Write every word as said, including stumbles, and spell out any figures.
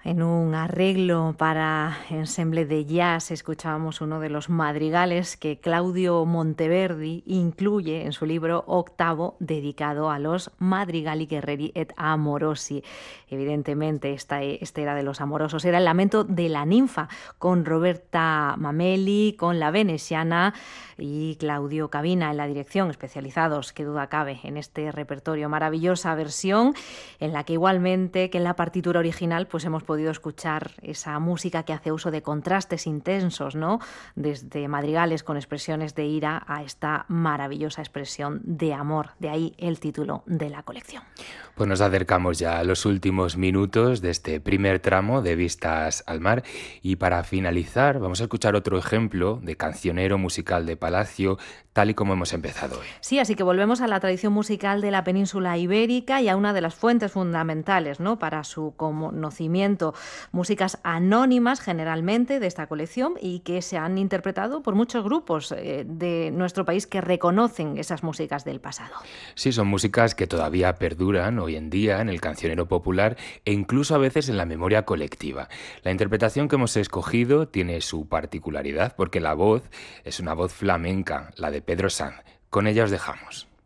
En un arreglo para ensemble de jazz escuchábamos uno de los madrigales que Claudio Monteverdi incluye en su libro octavo dedicado a los madrigali guerreri et amorosi. Evidentemente esta, este era de los amorosos, era el lamento de la ninfa con Roberta Mameli, con la veneciana y Claudio Cabina en la dirección, especializados, qué duda cabe, en este repertorio. Maravillosa versión en la que igualmente que en la partitura original pues hemos podido escuchar esa música que hace uso de contrastes intensos, ¿no? Desde madrigales con expresiones de ira a esta maravillosa expresión de amor. De ahí el título de la colección. Pues nos acercamos ya a los últimos minutos de este primer tramo de Vistas al Mar y para finalizar vamos a escuchar otro ejemplo de cancionero musical de Palacio, tal y como hemos empezado hoy. Sí, así que volvemos a la tradición musical de la península ibérica y a una de las fuentes fundamentales, ¿no?, para su conocimiento. Músicas anónimas generalmente de esta colección y que se han interpretado por muchos grupos eh, de nuestro país que reconocen esas músicas del pasado. Sí, son músicas que todavía perduran hoy en día en el cancionero popular e incluso a veces en la memoria colectiva. La interpretación que hemos escogido tiene su particularidad porque la voz es una voz flamenca, la de Pedro Sanz. Con ella os dejamos.